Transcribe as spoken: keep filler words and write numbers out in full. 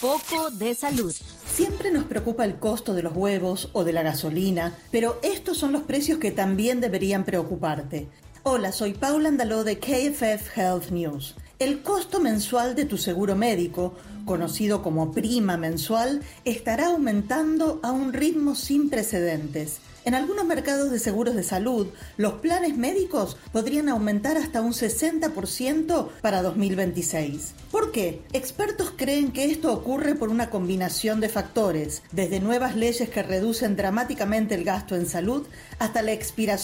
Foco de salud. Siempre nos preocupa el costo de los huevos o de la gasolina, pero estos son los precios que también deberían preocuparte. Hola, soy Paula Andaló de K F F Health News. El costo mensual de tu seguro médico, conocido como prima mensual, estará aumentando a un ritmo sin precedentes. En algunos mercados de seguros de salud, los planes médicos podrían aumentar hasta un sesenta por ciento para dos mil veintiséis. ¿Por qué? Expertos creen que esto ocurre por una combinación de factores, desde nuevas leyes que reducen dramáticamente el gasto en salud hasta la expiración